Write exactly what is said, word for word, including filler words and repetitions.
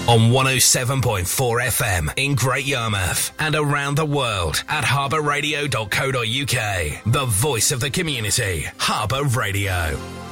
On one oh seven point four F M in Great Yarmouth and around the world at harbour radio dot co dot uk. The voice of the community. Harbour Radio.